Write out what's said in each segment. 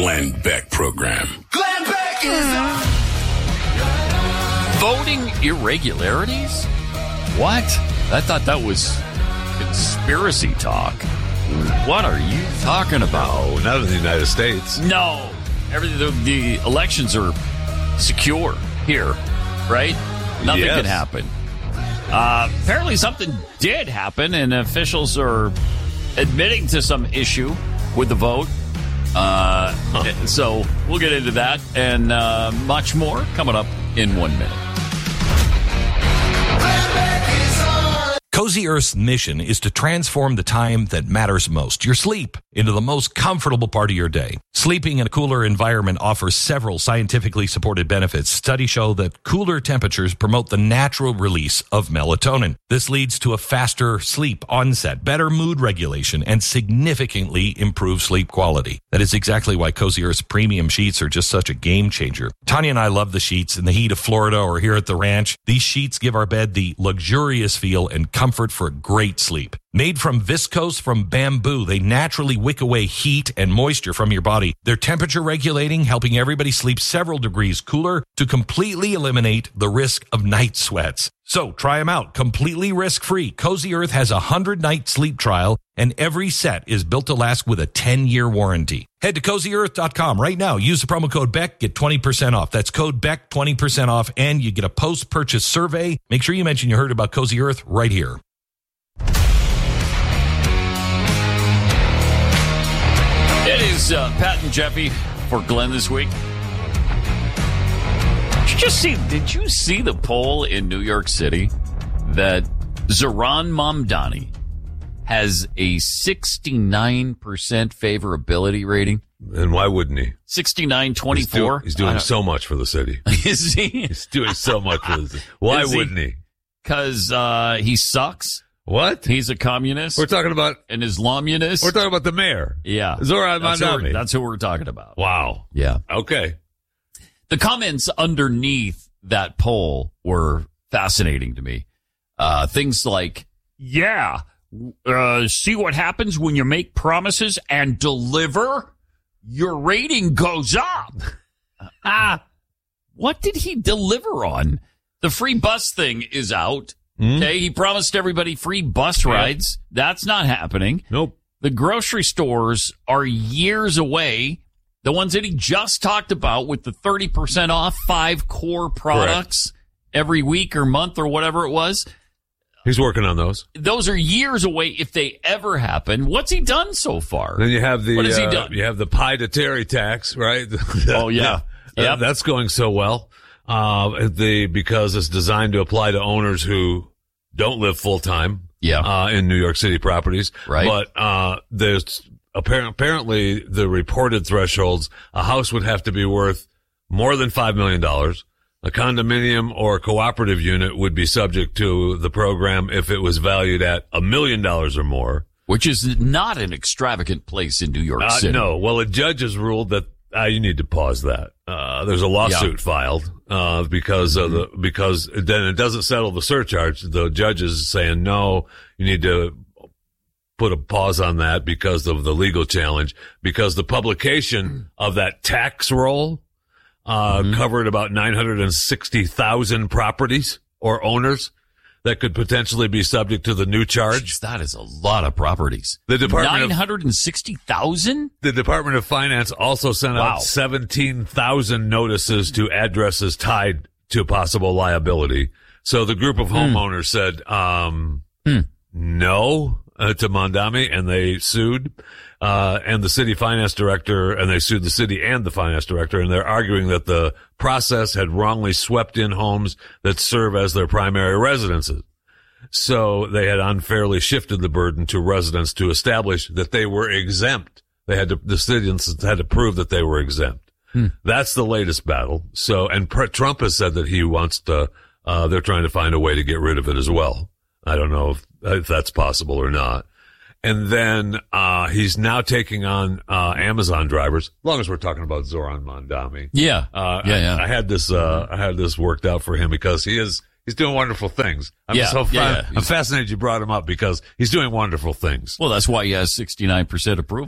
Glenn Beck Program. Glenn Beck is on. Voting irregularities? What? I thought that was conspiracy talk. What are you talking about? Oh, not in the United States. No. The elections are secure here, right? Nothing can happen. Apparently something did happen, and officials are admitting to some issue with the vote. So we'll get into that and much more coming up in 1 minute. Cozy Earth's mission is to transform the time that matters most, your sleep, into the most comfortable part of your day. Sleeping in a cooler environment offers several scientifically supported benefits. Studies show that cooler temperatures promote the natural release of melatonin. This leads to a faster sleep onset, better mood regulation, and significantly improved sleep quality. That is exactly why Cozy Earth's premium sheets are just such a game changer. Tanya and I love the sheets in the heat of Florida or here at the ranch. These sheets give our bed the luxurious feel and comfort for a great sleep. Made from viscose from bamboo, they naturally wick away heat and moisture from your body. They're temperature regulating, helping everybody sleep several degrees cooler to completely eliminate the risk of night sweats. So try them out completely risk-free. Cozy Earth has a 100-night sleep trial, and every set is built to last with a 10-year warranty. Head to CozyEarth.com right now. Use the promo code BECK, get 20% off. That's code BECK, 20% off, and you get a post-purchase survey. Make sure you mention you heard about Cozy Earth right here. It is Pat and Jeffy for Glenn this week. Did you see the poll in New York City that Zohran Mamdani has a 69% favorability rating? And why wouldn't he? 69-24. He's doing so much for the city. Is he? He's doing so much for the city. Why wouldn't he? Because he sucks. What? He's a communist. We're talking about an Islamunist. We're talking about the mayor. Yeah. Zohran Mamdani. That's who we're talking about. Wow. Yeah. Okay. The comments underneath that poll were fascinating to me. Things like, see what happens when you make promises and deliver? Your rating goes up. What did he deliver on? The free bus thing is out. Okay, he promised everybody free bus rides. That's not happening. Nope. The grocery stores are years away. The ones that he just talked about with the 30% off 5 core products every week or month or whatever it was. He's working on those. Those are years away if they ever happen. What's he done so far? Then you have what has he done? You have the pie to Terry tax, right? Oh, yeah. That's going so well. Because it's designed to apply to owners who don't live full time. In New York City properties. Right. But, there's apparently the reported thresholds, a house would have to be worth more than $5 million. A condominium or cooperative unit would be subject to the program if it was valued at $1 million or more. Which is not an extravagant place in New York City. No. Well, a judge has ruled that you need to pause that. There's a lawsuit filed, because then it doesn't settle the surcharge. The judge is saying, no, you need to put a pause on that because of the legal challenge, because the publication of that tax roll, covered about 960,000 properties or owners that could potentially be subject to the new charge. Jeez, that is a lot of properties. The Department 960,000? The Department of Finance also sent out 17,000 notices to addresses tied to possible liability. So the group of homeowners said, no, to Mamdani, and they sued, and the city finance director, and they sued the city and the finance director, and they're arguing that the process had wrongly swept in homes that serve as their primary residences. So they had unfairly shifted the burden to residents to establish that they were exempt. The citizens had to prove that they were exempt. That's the latest battle. So, and Trump has said that he wants to, they're trying to find a way to get rid of it as well. I don't know if that's possible or not. And then, he's now taking on, Amazon drivers, as long as we're talking about Zohran Mamdani. Yeah. I had this worked out for him because he's doing wonderful things. I'm fascinated you brought him up because he's doing wonderful things. Well, that's why he has 69% approval.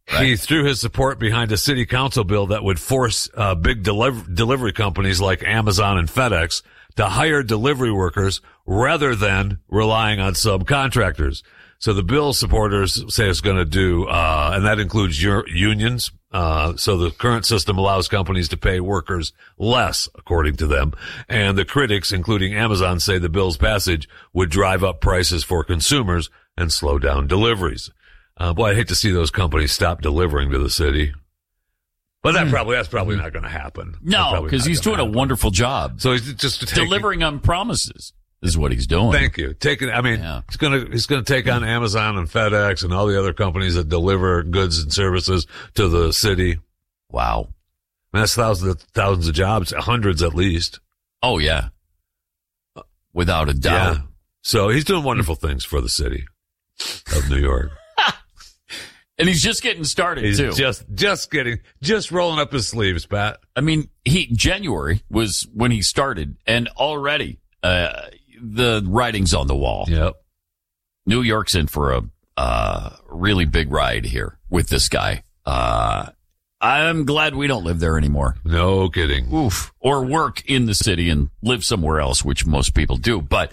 Right. He threw his support behind a city council bill that would force big delivery companies like Amazon and FedEx to hire delivery workers rather than relying on subcontractors. So the bill supporters say it's going to do, and that includes unions. So the current system allows companies to pay workers less, according to them. And the critics, including Amazon, say the bill's passage would drive up prices for consumers and slow down deliveries. Boy, I hate to see those companies stop delivering to the city. But that's probably not going to happen. No, because he's doing a wonderful job. So he's just delivering on promises is what he's doing. Thank you. He's going to take on Amazon and FedEx and all the other companies that deliver goods and services to the city. Wow. And that's thousands of jobs, hundreds at least. Oh, yeah. Without a doubt. Yeah. So he's doing wonderful things for the city of New York. And he's just getting started, too. Just rolling up his sleeves, Pat. I mean, January was when he started, and already the writing's on the wall. Yep. New York's in for a really big ride here with this guy. I'm glad we don't live there anymore. No kidding. Oof. Or work in the city and live somewhere else, which most people do. But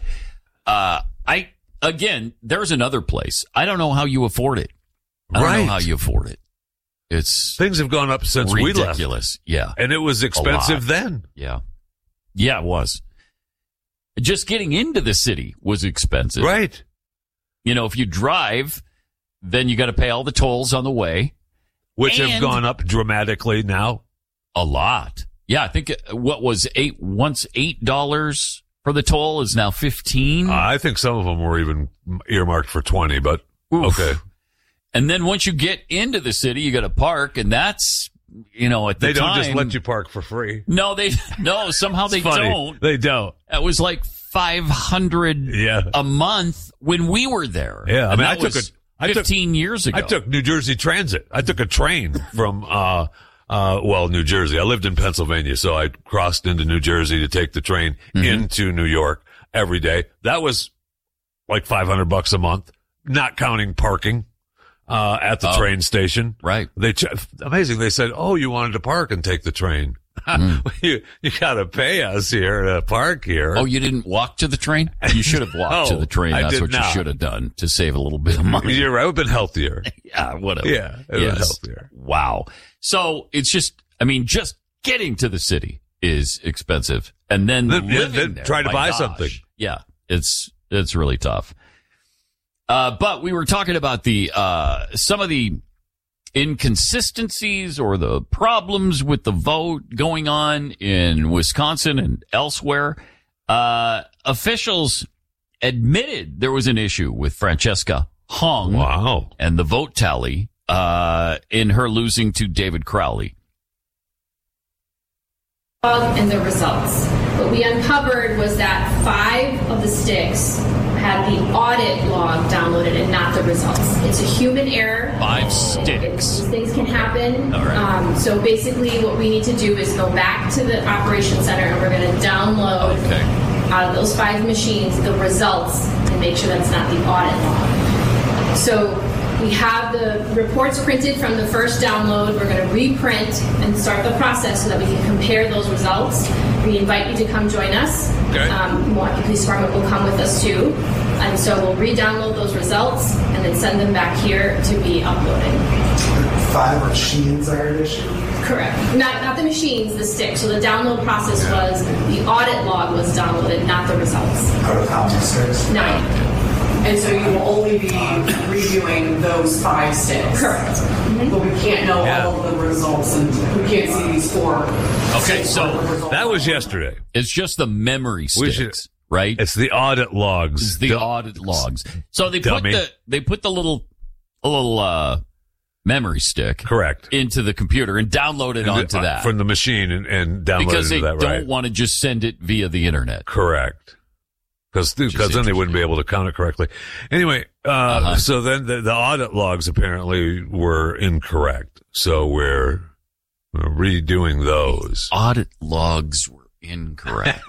there's another place. I don't know how you afford it. I don't know how you afford it. Things have gone up since we left. Ridiculous. Yeah. And it was expensive then. Yeah. Yeah, it was. Just getting into the city was expensive. Right. You know, if you drive, then you got to pay all the tolls on the way. Which have gone up dramatically now. A lot. Yeah, I think what was $8 for the toll is now $15. I think some of them were even earmarked for 20, but Oof. Okay. And then once you get into the city, you got to park, and that's, you know, at the time. They don't time, just let you park for free. No, somehow they funny. don't. They don't. It was like $500 a month when we were there. Yeah, I mean, I took 15 years ago. I took New Jersey Transit. I took a train from, New Jersey. I lived in Pennsylvania, so I crossed into New Jersey to take the train into New York every day. That was like $500 a month, not counting parking. At the train station. Right. Amazing. They said, oh, you wanted to park and take the train. You gotta pay us here to park here. Oh, you didn't walk to the train? You should have walked to the train. That's what you should have done to save a little bit of money. You're right. It would have been healthier. Yeah, whatever. Yeah, it would have been healthier. Wow. So it's just getting to the city is expensive. And then living there. Try to buy something. Yeah. It's really tough. But we were talking about some of the inconsistencies or the problems with the vote going on in Wisconsin and elsewhere. Officials admitted there was an issue with Francesca Hong. Wow. And the vote tally, in her losing to David Crowley. And the results. What we uncovered was that 5 of the sticks had the audit log downloaded and not the results. It's a human error. 5 sticks. These things can happen. All right. So basically what we need to do is go back to the operations center and we're going to download out of those 5 machines the results and make sure that's not the audit log. So we have the reports printed from the first download. We're going to reprint and start the process so that we can compare those results. We invite you to come join us. Okay. Milwaukee Police Department will come with us too. And so we'll re-download those results and then send them back here to be uploaded. 5 machines are at issue? Correct. Not the machines, the sticks. So the download process was the audit log was downloaded, not the results. Out of how many sticks? 9. And so you will only be reviewing those 5 sticks. Correct. But we can't know all of the results, and we can't see these 4. Okay, so that was yesterday. It's just the memory sticks, right? It's the audit logs. It's the audit logs. So they put the little memory stick, correct, into the computer and download it onto that from the machine and download because it into that. They don't want to just send it via the internet. Correct. Because then they wouldn't be able to count it correctly. Anyway, so then the audit logs apparently were incorrect. So we're redoing those. Audit logs were incorrect.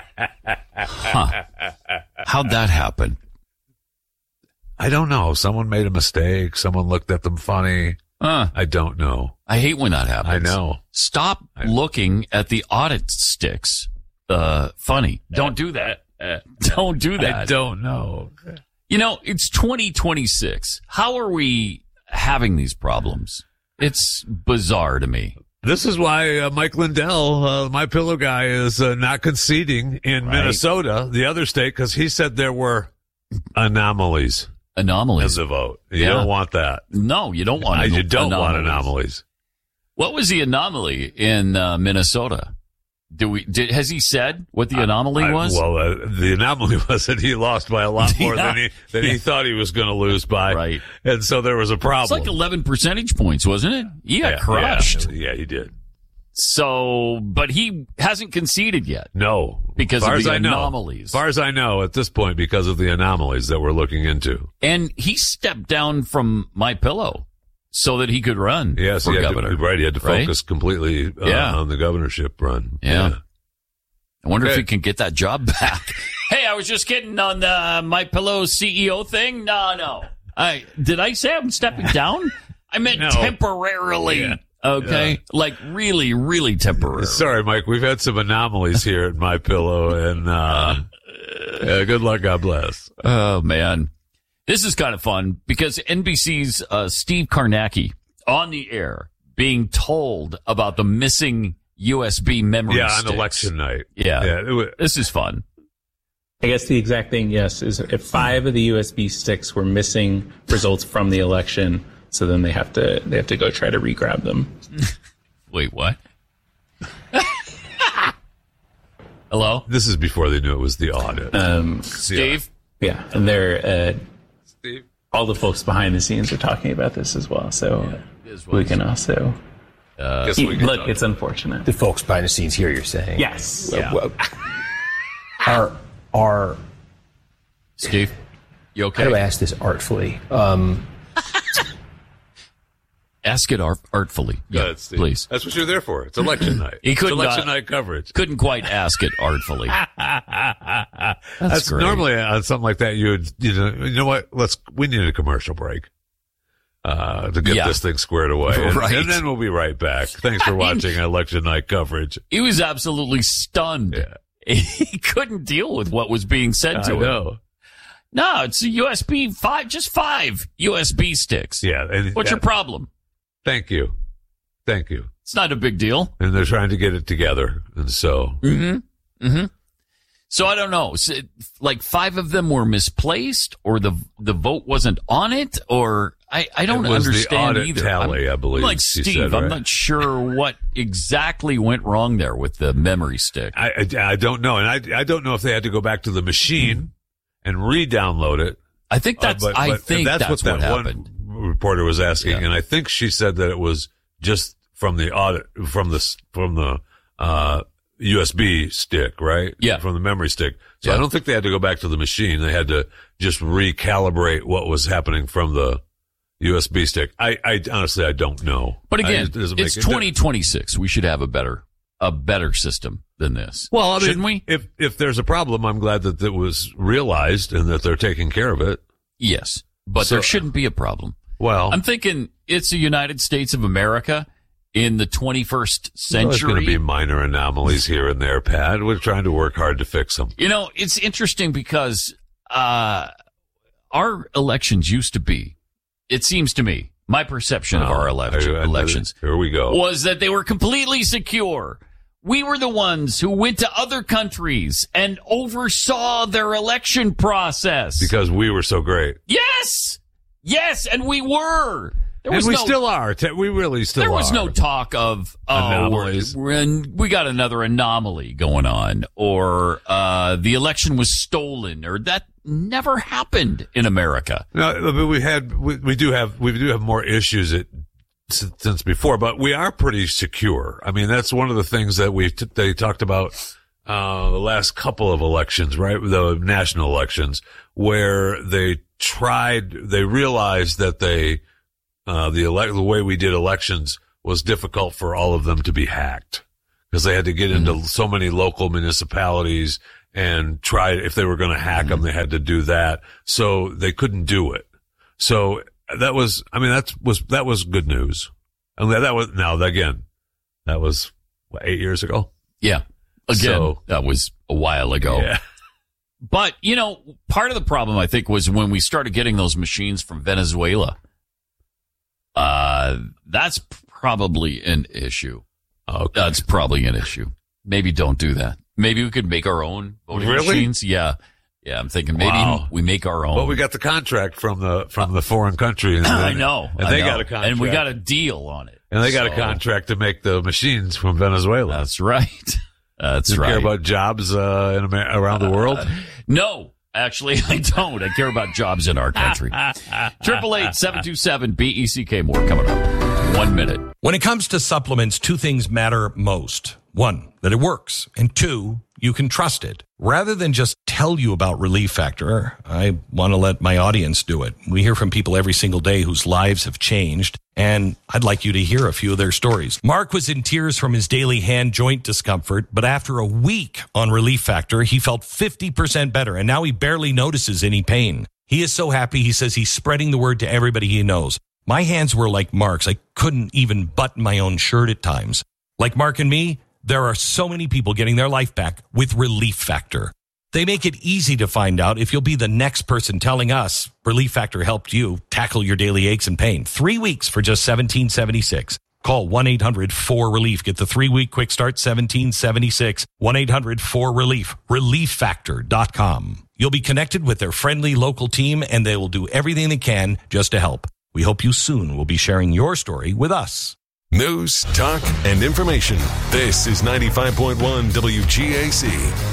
How'd that happen? I don't know. Someone made a mistake. Someone looked at them funny. I don't know. I hate when that happens. I know. Stop looking at the audit sticks. Funny. Don't do that. Don't do that. I don't know. You know, it's 2026. How are we having these problems? It's bizarre to me. This is why Mike Lindell, my pillow guy, is not conceding in Minnesota, the other state, because he said there were anomalies in the vote. You don't want that. No, you don't want You don't want anomalies. What was the anomaly in Minnesota? Has he said what the anomaly was? Well, the anomaly was that he lost by a lot more than he thought he was going to lose by. Right. And so there was a problem. It's like 11 percentage points, wasn't it? He got crushed. Yeah, he did. So, but he hasn't conceded yet. No. Because of the anomalies. As far as I know, at this point, because of the anomalies that we're looking into. And he stepped down from MyPillow so that he could run for governor. He had to focus completely on the governorship run. Yeah. I wonder if he can get that job back. Hey, I was just kidding on the MyPillow CEO thing. No. Did I say I'm stepping down? I meant temporarily. Yeah. Okay. Like really, really temporary. Sorry, Mike. We've had some anomalies here at MyPillow, and good luck. God bless. Oh, man. This is kind of fun because NBC's Steve Kornacki on the air being told about the missing USB memory sticks. On election night. Yeah. This is fun. I guess the exact thing, yes, is if 5 of the USB sticks were missing results from the election, so then they have to go try to re-grab them. Wait, what? Hello? This is before they knew it was the audit. Steve? Yeah, and they're all the folks behind the scenes are talking about this as well, so we can also... look, it's unfortunate. The folks behind the scenes here, you're saying? Yes. Are Steve, you okay? How do I ask this artfully? Ask it artfully. Yeah, please. That's what you're there for. It's election night. It's election night coverage. Couldn't quite ask it artfully. That's great. Normally on something like that, you know what? We need a commercial break. To get this thing squared away. And then we'll be right back. Thanks for watching election night coverage. He was absolutely stunned. Yeah. He couldn't deal with what was being said to him. Know. No, it's a USB 5, just 5 USB sticks. Yeah. What's your problem? Thank you. It's not a big deal. And they're trying to get it together. And so. So I don't know. Like 5 of them were misplaced, or the vote wasn't on it, or I don't understand the audit either. Tally, I believe. Like Steve, said, right? I'm not sure what exactly went wrong there with the memory stick. I don't know, and I don't know if they had to go back to the machine and re-download it. I think that's. I think that's what happened. One reporter was asking, and I think she said that it was just from the audit, from the USB stick, right? Yeah. From the memory stick. So I don't think they had to go back to the machine. They had to just recalibrate what was happening from the USB stick. I honestly, I don't know. But again, it's 2026. We should have a better system than this. Well, I mean, shouldn't we? If there's a problem, I'm glad that it was realized and that they're taking care of it. Yes. But there shouldn't be a problem. Well, I'm thinking it's the United States of America in the 21st century. There's going to be minor anomalies here and there, Pat. We're trying to work hard to fix them. You know, it's interesting because our elections used to be, it seems to me, my perception of our elections here we go, was that they were completely secure. We were the ones who went to other countries and oversaw their election process. Because we were so great. Yes, and we were. Still are. We really still are. There was no talk of, anomalies. We got another anomaly going on, or the election was stolen, or that never happened in America. No, but we do have more issues since before, but we are pretty secure. I mean, that's one of the things that they talked about the last couple of elections, right? The national elections, where they realized that the way we did elections was difficult for all of them to be hacked, because they had to get into so many local municipalities and try, if they were going to hack them, they had to do that. So they couldn't do it. So that was good news. And that was what, 8 years ago. Yeah. Again, So- that was a while ago. Yeah. But, part of the problem, I think, was when we started getting those machines from Venezuela. That's probably an issue. Okay. That's probably an issue. Maybe don't do that. Maybe we could make our own voting Really? machines. Yeah. Yeah, I'm thinking maybe Wow. we make our own. But we got the contract from the foreign country. And I know. And I they know. got a contract. And we got a deal on it. And they got a So, contract to make the machines from Venezuela. That's right. That's Do you right. care about jobs around the world? No, actually, I don't. I care about jobs in our country. 888-727-BECK. More coming up. 1 minute. When it comes to supplements, two things matter most. One, that it works. And two, you can trust it. Rather than just tell you about Relief Factor, I want to let my audience do it. We hear from people every single day whose lives have changed, and I'd like you to hear a few of their stories. Mark was in tears from his daily hand joint discomfort, but after a week on Relief Factor, he felt 50% better, and now he barely notices any pain. He is so happy, he says he's spreading the word to everybody he knows. My hands were like Mark's. I couldn't even button my own shirt at times. Like Mark and me, there are so many people getting their life back with Relief Factor. They make it easy to find out if you'll be the next person telling us Relief Factor helped you tackle your daily aches and pain. 3 weeks for just $17.76. Call 1-800-4RELIEF. Get the 3-week quick start, $17.76. 1-800-4RELIEF. ReliefFactor.com. You'll be connected with their friendly local team, and they will do everything they can just to help. We hope you soon will be sharing your story with us. News, talk, and information. This is 95.1 WGAC.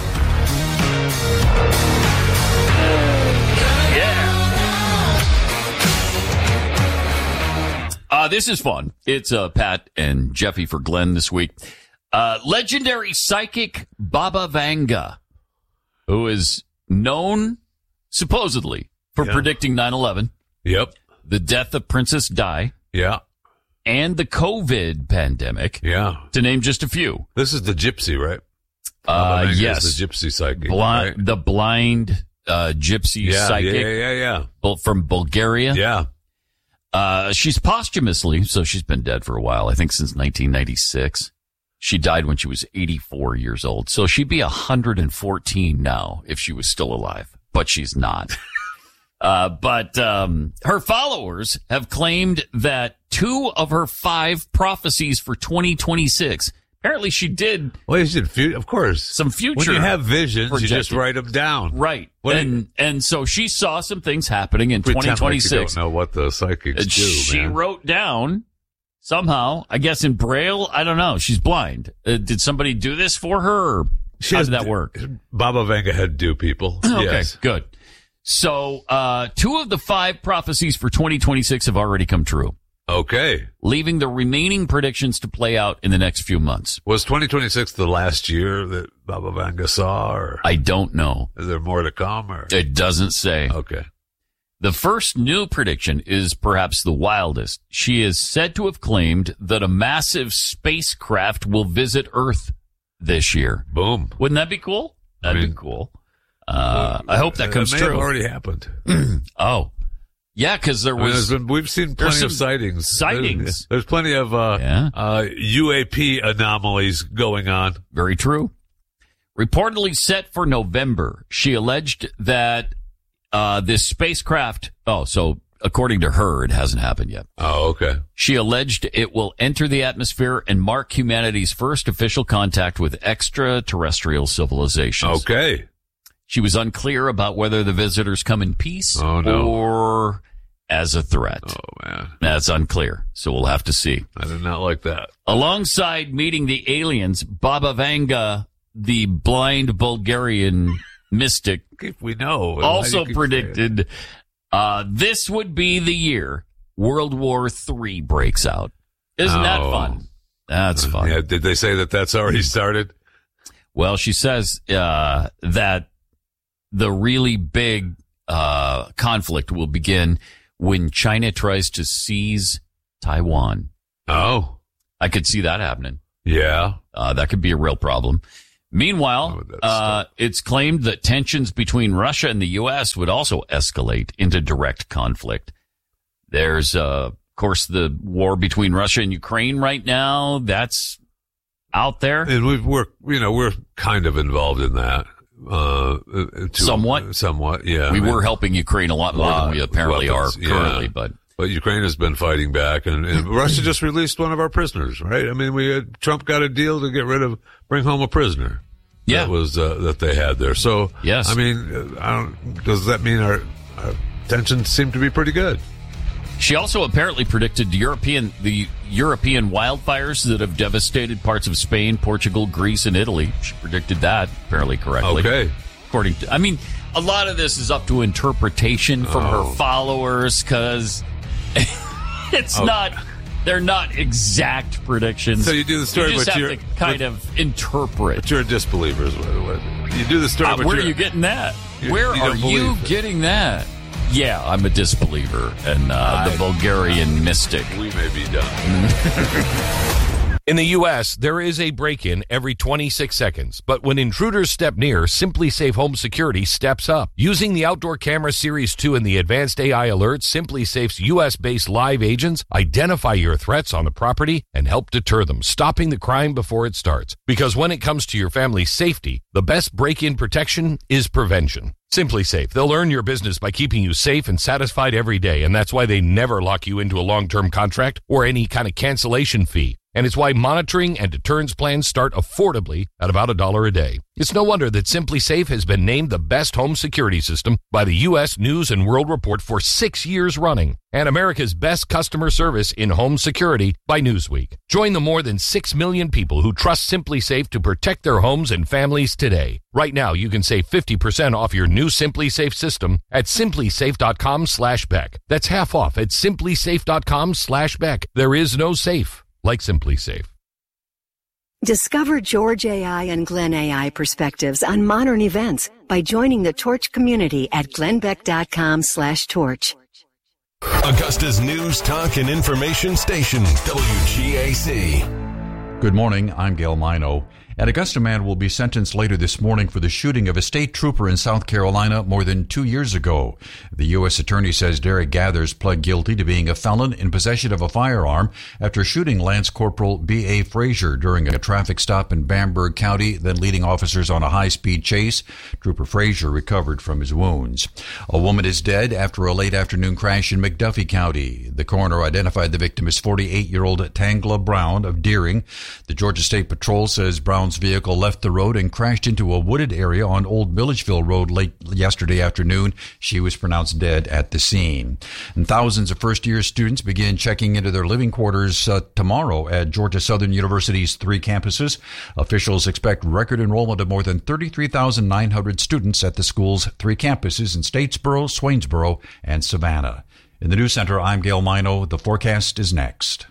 This is fun. It's Pat and Jeffy for Glenn this week. Legendary psychic Baba Vanga, who is known supposedly for predicting 9/11, Yep. the death of Princess Di, Yeah. and the COVID pandemic, Yeah. to name just a few. This is the gypsy, right? Baba Vanga Yes. is the gypsy psychic. Blind, right? the blind gypsy Yeah, psychic yeah. from Bulgaria. Yeah. She's posthumously, so she's been dead for a while, I think since 1996. She died when she was 84 years old. So she'd be 114 now if she was still alive, but she's not. But her followers have claimed that 2 of her 5 prophecies for 2026, apparently she did. Well, you should, of course. Some future When you have visions, you just projected. write them down. Right. What And so she saw some things happening in Pretend like you 2026. don't know what the psychics do, She man. wrote down somehow, I guess in Braille, I don't know. She's blind. Did somebody do this for her? Or how did that work? Baba Vanga had do people. Okay, Yes. good. So 2 of the 5 prophecies for 2026 have already come true, Okay. leaving the remaining predictions to play out in the next few months. Was 2026 the last year that Baba Vanga saw, or I don't know. is there more to come? Or It doesn't say. okay. The first new prediction is perhaps the wildest. She is said to have claimed that a massive spacecraft will visit Earth this year. Boom. Wouldn't that be cool? That'd be cool. I hope that comes may have true. already happened. Oh, yeah, because there was. We've seen there's plenty of some sightings. sightings. There's plenty of UAP anomalies going on. Very true. Reportedly set for November, she alleged that this spacecraft. Oh, so according to her, it hasn't happened yet. Oh, okay. She alleged it will enter the atmosphere and mark humanity's first official contact with extraterrestrial civilizations. Okay. She was unclear about whether the visitors come in peace or as a threat. Oh, man. That's unclear, so we'll have to see. I did not like that. Alongside meeting the aliens, Baba Vanga, the blind Bulgarian mystic, If we know. also Why do you keep predicted this would be the year World War III breaks out. Isn't that fun? That's fun. Yeah, did they say that that's already started? Well, she says that the really big conflict will begin when China tries to seize Taiwan. Oh. I could see that happening. Yeah. That could be a real problem. Meanwhile, it's claimed that tensions between Russia and the U.S. would also escalate into direct conflict. There's, of course, the war between Russia and Ukraine right now. That's out there. And we're kind of involved in that. Somewhat, yeah. We were helping Ukraine a lot more than we apparently are currently, but Ukraine has been fighting back, and Russia just released one of our prisoners, right? I mean, Trump got a deal to bring home a prisoner. Yeah. That was, that they had there. So, yes. I mean, does that mean our tensions seem to be pretty good? She also apparently predicted the European wildfires that have devastated parts of Spain, Portugal, Greece, and Italy. She predicted that apparently correctly. Okay. A lot of this is up to interpretation from her followers because they're not exact predictions. So you do the story, you just have to kind of interpret. But you're a disbeliever. You do the story, where are you getting that? Where are you getting that? Yeah, I'm a disbeliever and the Bulgarian mystic. We may be done. In the U.S., there is a break-in every 26 seconds. But when intruders step near, SimpliSafe Home Security steps up. Using the Outdoor Camera Series 2 and the advanced AI alerts, SimpliSafe's U.S.-based live agents identify your threats on the property and help deter them, stopping the crime before it starts. Because when it comes to your family's safety, the best break-in protection is prevention. SimpliSafe. They'll earn your business by keeping you safe and satisfied every day, and that's why they never lock you into a long-term contract or any kind of cancellation fee. And it's why monitoring and deterrence plans start affordably at about $1 a day. It's no wonder that SimpliSafe has been named the best home security system by the U.S. News and World Report for 6 years running, and America's best customer service in home security by Newsweek. Join the more than 6 million people who trust SimpliSafe to protect their homes and families today. Right now, you can save 50% off your new SimpliSafe system at SimpliSafe.com/Beck. That's half off at SimpliSafe.com/Beck. There is no safe like SimpliSafe. Discover George AI and Glenn AI perspectives on modern events by joining the Torch community at glennbeck.com/torch. Augusta's news, talk, and information station, WGAC. Good morning, I'm Gail Mino. An Augusta man will be sentenced later this morning for the shooting of a state trooper in South Carolina more than 2 years ago. The U.S. Attorney says Derek Gathers pled guilty to being a felon in possession of a firearm after shooting Lance Corporal B.A. Frazier during a traffic stop in Bamberg County, then leading officers on a high-speed chase. Trooper Frazier recovered from his wounds. A woman is dead after a late afternoon crash in McDuffie County. The coroner identified the victim as 48-year-old Tangla Brown of Deering. The Georgia State Patrol says Brown's vehicle left the road and crashed into a wooded area on Old Milledgeville Road late yesterday afternoon. She was pronounced dead at the scene. And thousands of first-year students begin checking into their living quarters tomorrow at Georgia Southern University's 3 campuses. Officials expect record enrollment of more than 33,900 students at the school's 3 campuses in Statesboro, Swainsboro, and Savannah. In the News Center, I'm Gail Mino. The forecast is next.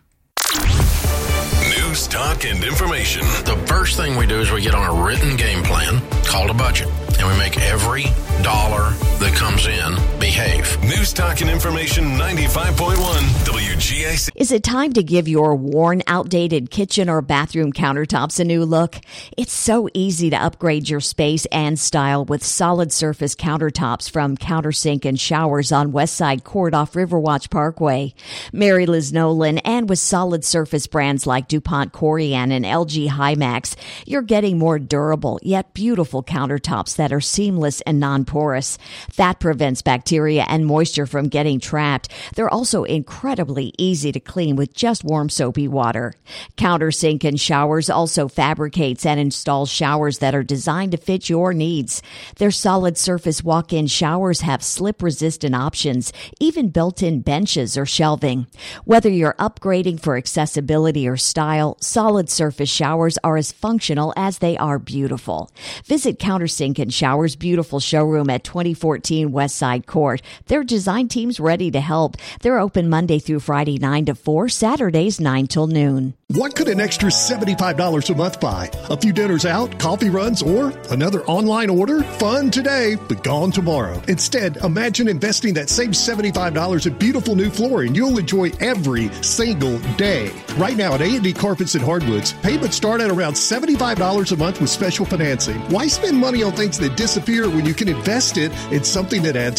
News, talk, and information. The first thing we do is we get on a written game plan called a budget, and we make every dollar that comes in behave. News, talk, and information 95.1 WGAC. Is it time to give your worn, outdated kitchen or bathroom countertops a new look? It's so easy to upgrade your space and style with solid surface countertops from Countersink and Showers on Westside Court off Riverwatch Parkway. Mary Liz Nolan, and with solid surface brands like DuPont Corian and LG Hymax, you're getting more durable yet beautiful countertops that are seamless and non-porous. That prevents bacteria and moisture from getting trapped. They're also incredibly easy to clean with just warm soapy water. Countersink and Showers also fabricates and installs showers that are designed to fit your needs. Their solid surface walk-in showers have slip-resistant options, even built-in benches or shelving. Whether you're upgrading for accessibility or style, solid surface showers are as functional as they are beautiful. Visit Countersink and Showers' beautiful showroom at 2014 Westside Court. Their design team's ready to help. They're open Monday through Friday 9 to 4, Saturdays 9 till noon. What could an extra $75 a month buy? A few dinners out, coffee runs, or another online order? Fun today, but gone tomorrow. Instead, imagine investing that same $75 in beautiful new flooring you'll enjoy every single day. Right now at A&D Carpets and Hardwoods, payments start at around $75 a month with special financing. Why spend money on things that disappear when you can invest it in something that adds